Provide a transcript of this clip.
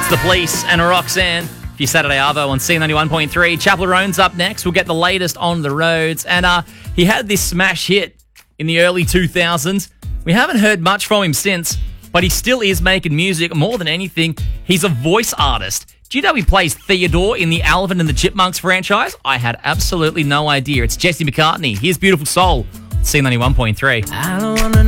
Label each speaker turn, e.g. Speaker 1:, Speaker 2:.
Speaker 1: The Police and Roxanne for your Saturday Arvo on C91.3. Chapel Roan's up next. We'll get the latest on the roads. And he had this smash hit in the early 2000s. We haven't heard much from him since, but he still is making music. More than anything, he's a voice artist. Do you know he plays Theodore in the Alvin and the Chipmunks franchise? I had absolutely no idea. It's Jesse McCartney. Here's Beautiful Soul, C91.3.